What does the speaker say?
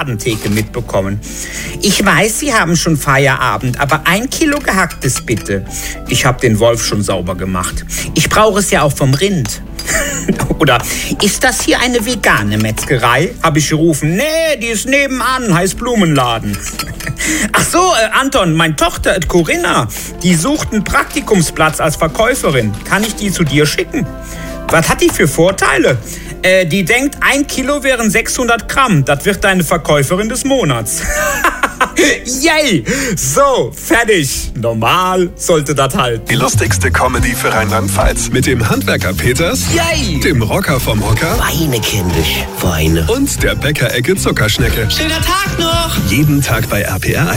Ladentheke mitbekommen. Ich weiß, Sie haben schon Feierabend, aber 1 Kilo Gehacktes bitte. Ich habe den Wolf schon sauber gemacht. Ich brauche es ja auch vom Rind. Oder ist das hier eine vegane Metzgerei? Habe ich gerufen. Nee, die ist nebenan, heißt Blumenladen. Ach so, Anton, meine Tochter, Corinna, die sucht einen Praktikumsplatz als Verkäuferin. Kann ich die zu dir schicken? Was hat die für Vorteile? Die denkt, 1 Kilo wären 600 Gramm. Das wird deine Verkäuferin des Monats. Yay! So, fertig. Normal sollte das halt. Die lustigste Comedy für Rheinland-Pfalz. Mit dem Handwerker Peters. Yay! Dem Rocker vom Hocker. Weine, kindisch, weine. Und der Bäckerecke Zuckerschnecke. Schöner Tag noch! Jeden Tag bei RPR1.